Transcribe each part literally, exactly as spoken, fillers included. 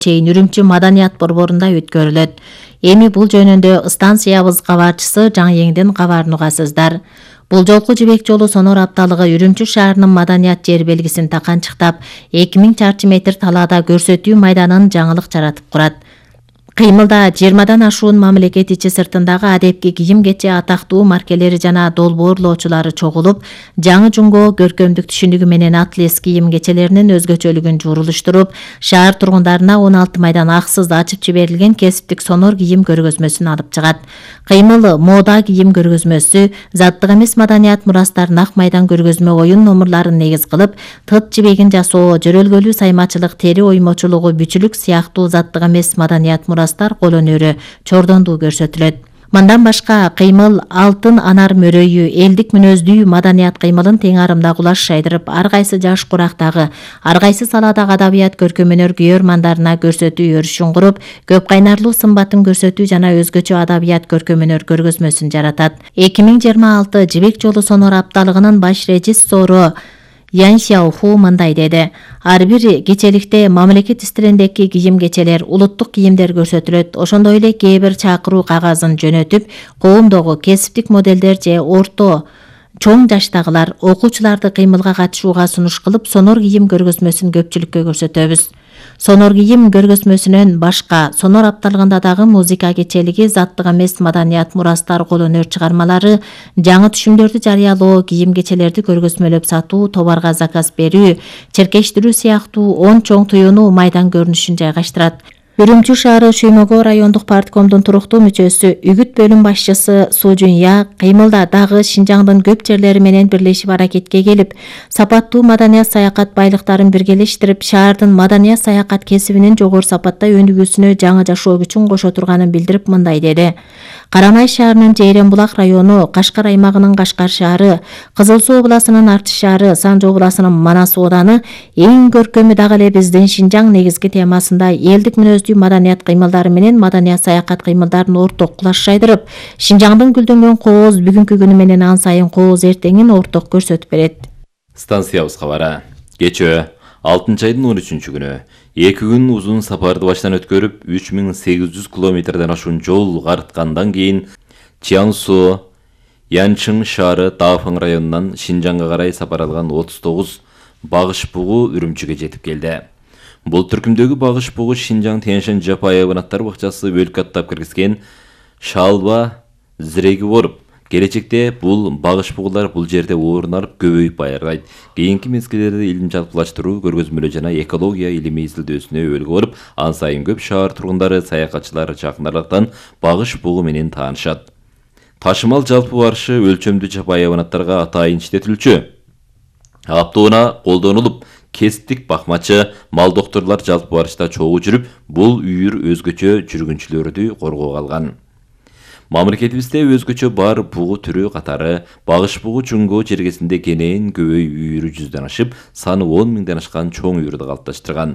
чейин Үрүмчү маданият борборунда өткөрүлөт. Эми бул жөнүндө станциябыз кабарчысы Жаңы Эңден кабарын угасыздар. Бул жолку жибек жолу сонор апталыгы Үрүмчү шаарынын маданият жер белгисин таканчыктап, эки миң чарчы метр талаада көрсөтүү майданын жаңылык жаратып курат. Кыймылда жыйырмадан ашуун мамлекет ичи сыртындагы адепки кийим кече атактуу маркелери жана долбоорлоочулары чогулуп, жаңы жунго көркөмдүк түшүнүгү менен атлес кийим кечелеринин өзгөчөлүгүн журулуштуруп, шаар тургундарына он алты майдан аксыз ачып жиберилген кесиптик сонор кийим көргөзмөсүн алып чыгат. Кыймыл мода кийим көргөзмөсү, заттык эмес маданият мурастарын ак майдан көргөзмө оюн номурларын негиз кылып, тыт жибегин жасоо, жөрөлгөлүү саймачылык, тери оймочулугу, бүчүлүк сыяктуу заттык эмес маданият мурастар кол өнөрү чордондуу көрсөтүлөт. Мындан башка кыймыл алтын анар мөрөйү, элдик мүнөздүү маданият кыймылын тең арымда кулаш шайдырып, ар кайсы жаш курактагы, ар кайсы саладагы адабият көркөмөнөр күйөрмандарына көрсөтүү өрүшүн куруп, көп кайнарлуу сымбатын көрсөтүү жана өзгөчө адабият көркөмөнөр көргөзмөсүн жаратат. эки миң жыйырма алты жибек жолу сонор апталыгынын баш режиссору Ян Сяоху мындай деди: ар бир кечеликте мамлекет стилиндеги кийим кечелер, улуттук кийимдер көрсөтүлөт. Ошондой эле кээ бир чакыруу кагазын жөнөтүп, коомдогу кесиптик моделдер же орто чоң жаштагылар, окуучуларды кыймылга катышууга сунуш кылып, сонор кийим көргөзмөсүн көпчүлүккө көрсөтөбүз. Сонор кийим көргөзмөсүнөн башка сонор апталыгында дагы музыка кечелиги, заттык эмес маданият мурастар, кол өнөр чыгармалары, жаңы түшүмдөрдү жарыялоо, кийим кечелерди көргөзмөлөп сатуу, товарга заказ берүү, черкештирүү сыяктуу он чоң туюну майдан көрүнүшүн жайгаштырат. Үрүмчү шаары Шүймөгө райондук парткомдун туруктуу мүчөсү, үгүт бөлүм башчысы Су Жунья кыймылда дагы Шинжаңдын көп жерлери менен бирлешип аракетке келип, сапаттуу маданият саякат байлыктарын биргелештирип, шаардын маданият саякат кесибинин жогору сапатта өнүгүүсүнө жаңы жашоо күчүн кошо турганын билдирип мындай деди: Карамай шаарынын Жейрен булак району, Кашкар аймагынын Кашкар шаары, Кызыл Суу областынын Артыш шаары, Санжы областынын Манас ооданы, эң көркөмү дагы эле биздин Шинжаң негизги темасында элдик мүнөздүү маданият кыймылдары менен маданият саякат кыймылдарын орток кулаш шайдырып, Шинжаңдын гүлдөнгөн кооз бүгүнкү күнү менен ан сайын кооз эртеңин орток көрсөтүп берет. Станциябыз кабары. Кечөө алтынчы айдын он үчүнчү күнү эки күн узун сапарды баштан өткөрүп, үч миң сегиз жүз километрден ашуун жол карыткандан кийин Чиаңсу, Янчың шаары Дафың районунан Шинжаңга карай сапар алган отуз тогуз багыш бугу Үрүмчүгө жетип келди. Бул түркүмдөгү багыш бугу Шинжаң Тянь-Шань жапайы хайванаттар бакчасы бөлүккө аттап киргизген шалба зиреги болуп, келечекте бул багыш бугулар бул жерде орун алып көбөйүп байыргайт. Кийинки мезгилдерде илим жалпылаштыруу, көргөзмөлөө жана экология илимий изилдөөсүнө өбөлгө болуп, ан сайын көп шаар тургундары, саякатчылар жакын аралыктан багыш бугу менен таанышат. Ташымал жалпы барышы өлчөмдүү жапайы хайванаттарга атайын иштетилчү. Аптоона колдонулуп, кесиптик бакмачы, мал докторлор жалпы барышта чогуу жүрүп, бул үйүр өзгөчө жүргүнчүлөрдү коргоого алган. Мамлекетибизде өзгөчө бар бугу түрү катары багыш бугу Жунго жергесинде кенен көбөй үйүрү жүздөн ашып, саны он миңден ашкан чоң үйүрдү калыпташтырган.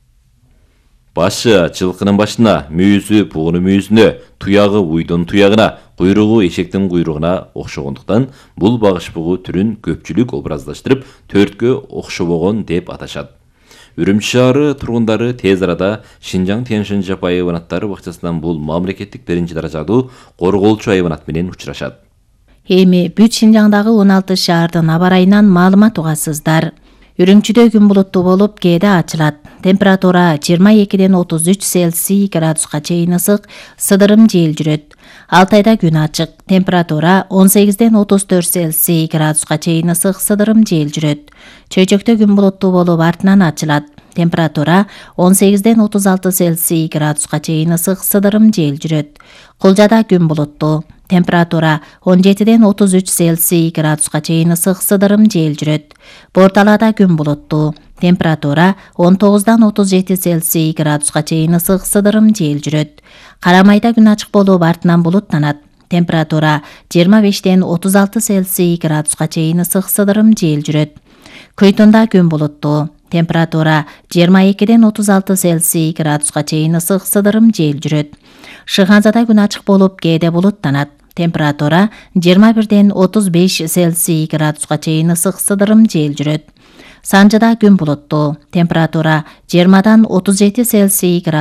Башы жылкынын башына, мүйүзү бугунун мүйүзүнө, туягы уйдун туягына, куйругу эшектин куйругуна окшогондуктан бул багыш бугу түрүн көпчүлүк образдаштырып, төрткө окшобогон деп аташат. Үрүмчү шаары тургундары тез арада Шинжаң Тянь-Шань жапайы хайванаттар бакчасынан бул мамлекеттик биринчи даражалуу корголчу хайванат менен учурашат. Эми бүт Шинжаңдагы он алты шаардын аба ырайынан маалымат угасыздар. Үрүмчүдө күн булуттуу болуп, кээде ачылат. Температура жыйырма экиден отуз үч Цельсий градуска чейин ысык, сыдырым жел жүрөт. Алтайда күн ачык. Температура он сегизден отуз төрт Цельсий градуска чейин ысык, сыдырым жел жүрөт. Чөйчөктө күн булуттуу болуп, артынан ачылат. Температура он сегизден отуз алты Цельсий градуска чейин ысык, сыдырым жел жүрөт. Кулжада күн булуттуу. Температура он жетиден отуз үч Цельсий градуска чейин ысык, сыдырым жел жүрөт. Борталада күн булуттуу. Температура он тогуздан отуз жети Цельсий градуска чейин ысык, сыдырым жел жүрөт. Карамайда күн ачык болуп, артынан булуттанат. Температура жыйырма бештен отуз алты Цельсий градуска чейин ысык, сыдырым жел жүрөт. Көйтүндө күн булуттуу. Температура жыйырма экиден отуз алты Цельсий градуска чейин ысык, сыдырым жел жүрөт. Шыгансада күн ачык болуп, кээде булуттанат. Температура жыйырма бирден отуз беш Цельсий градуска чейин ысык, сыдырым жел жүрөт. Санжыда күн булуттуу. Температура жыйырмадан отуз жети Цельсий градус